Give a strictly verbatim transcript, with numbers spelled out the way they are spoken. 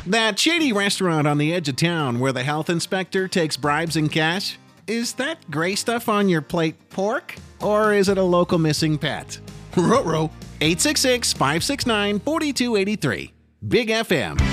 That shady restaurant on the edge of town where the health inspector takes bribes in cash? Is that gray stuff on your plate pork? Or is it a local missing pet? Ruh-roh. eight six six, five six nine, four two eight three. Big F M.